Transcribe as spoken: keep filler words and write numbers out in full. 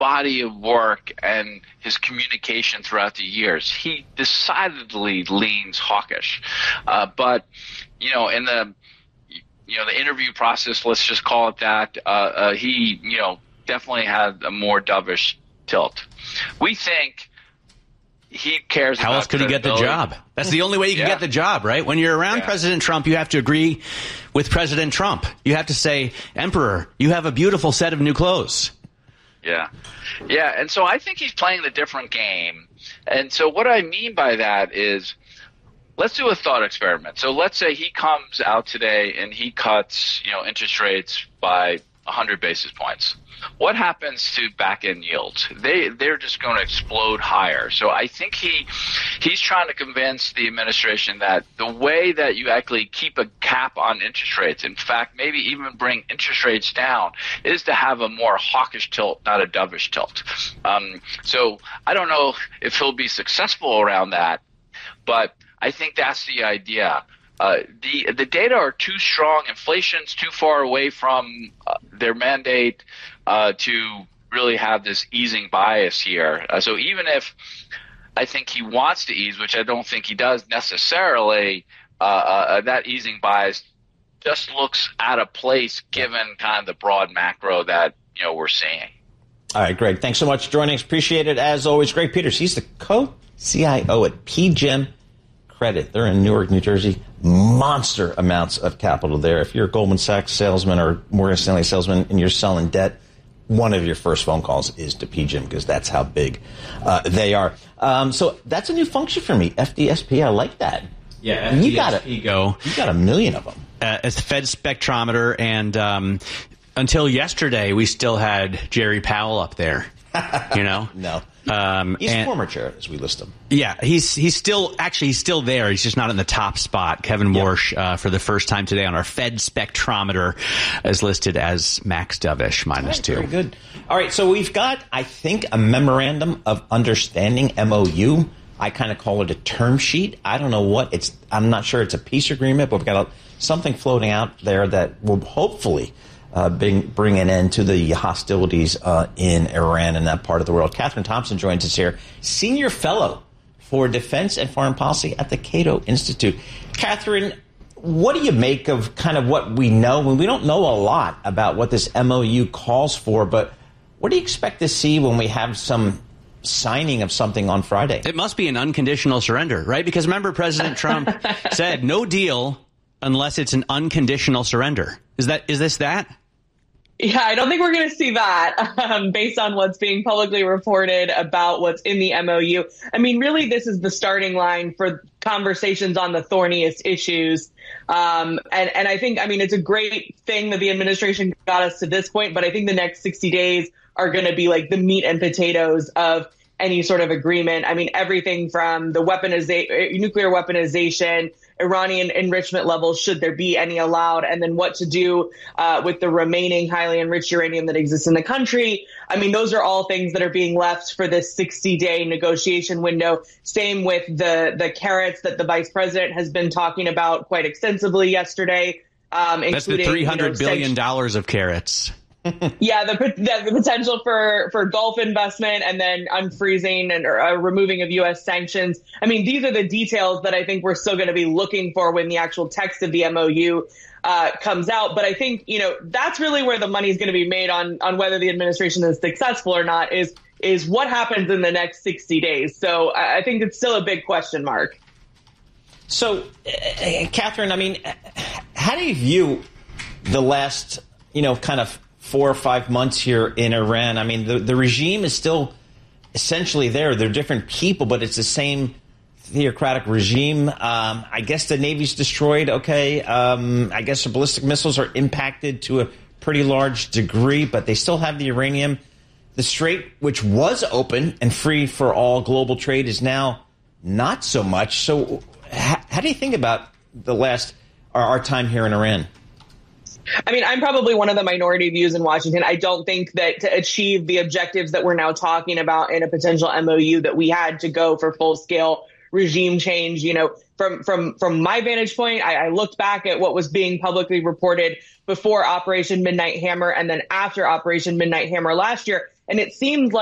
body of work and his communication throughout the years, he decidedly leans hawkish. Uh, but, you know, in the, you know, the interview process, let's just call it that, uh, uh, he, you know, definitely had a more dovish tilt. We think he cares How about else could he get the job? That's the only way you can Yeah. get the job, right? When you're around Yeah. President Trump, you have to agree with President Trump. You have to say, Emperor, you have a beautiful set of new clothes. Yeah. Yeah. And so I think he's playing the different game. And so what I mean by that is, let's do a thought experiment. So let's say he comes out today and he cuts, you know, interest rates by one hundred basis points. What happens to back-end yields? They, they're just going to explode higher. So I think he he's trying to convince the administration that the way that you actually keep a cap on interest rates, in fact, maybe even bring interest rates down, is to have a more hawkish tilt, not a dovish tilt. Um, so I don't know if he'll be successful around that, but I think that's the idea. Uh, the the data are too strong. Inflation's too far away from uh, their mandate uh, to really have this easing bias here. Uh, so even if I think he wants to ease, which I don't think he does necessarily, uh, uh, that easing bias just looks out of place given kind of the broad macro that, you know, we're seeing. All right, Greg, thanks so much for joining us. Appreciate it. As always, Greg Peters, he's the co-C I O at P G I M Credit. They're in Newark, New Jersey. Monster amounts of capital there. If you're a Goldman Sachs salesman or Morgan Stanley salesman and you're selling debt, one of your first phone calls is to P G I M because that's how big uh, they are. Um, so that's a new function for me, F D S P. I like that. Yeah, F D S P you got a, go. You got a million of them. Uh, as the Fed spectrometer, and um, until yesterday, we still had Jerry Powell up there. You know, no, um, he's and, former chair as we list him. Yeah, he's he's still actually he's still there. He's just not in the top spot. Kevin Yep. Warsh, uh, for the first time today on our Fed spectrometer, is listed as Max Dovish minus Right, two. Very good. All right, so we've got, I think, a memorandum of understanding, M O U. I kind of call it a term sheet. I don't know what it's. I'm not sure it's a peace agreement, but we've got a, something floating out there that will hopefully uh, bring, bring an end to the hostilities uh, in Iran and that part of the world. Catherine Thompson joins us here, senior fellow for defense and foreign policy at the Cato Institute. Catherine, what do you make of kind of what we know? When we don't know a lot about what this M O U calls for, but what do you expect to see when we have some signing of something on Friday? It must be an unconditional surrender, right? Because remember, President Trump said no deal unless it's an unconditional surrender. Is that is this that? Yeah, I don't think we're going to see that um, based on what's being publicly reported about what's in the M O U. I mean, really, this is the starting line for conversations on the thorniest issues. Um, and, and I think, I mean, it's a great thing that the administration got us to this point, but I think the next sixty days are going to be like the meat and potatoes of any sort of agreement. I mean, everything from the weaponization, nuclear weaponization, Iranian enrichment levels, should there be any allowed, and then what to do uh, with the remaining highly enriched uranium that exists in the country. I mean, those are all things that are being left for this sixty-day negotiation window. Same with the the carrots that the vice president has been talking about quite extensively yesterday. Um, That's the three hundred you know, billion dollars of carrots. Yeah, the, the the potential for, for Gulf investment and then unfreezing and uh, removing of U S sanctions. I mean, these are the details that I think we're still going to be looking for when the actual text of the M O U uh, comes out. But I think, you know, that's really where the money is going to be made on on whether the administration is successful or not, is is what happens in the next sixty days. So I, I think it's still a big question mark. So, uh, Catherine, I mean, how do you view the last, you know, kind of four or five months here in Iran? I mean, the, the regime is still essentially there. They're different people, but it's the same theocratic regime. Um, I guess the Navy's destroyed. Okay. Um, I guess the ballistic missiles are impacted to a pretty large degree, but they still have the uranium. The Strait, which was open and free for all global trade, is now not so much. So how, how do you think about the last, our, our time here in Iran? I mean, I'm probably one of the minority views in Washington. I don't think that to achieve the objectives that we're now talking about in a potential M O U that we had to go for full scale regime change. You know, from from from my vantage point, I, I looked back at what was being publicly reported before Operation Midnight Hammer and then after Operation Midnight Hammer last year. And it seems like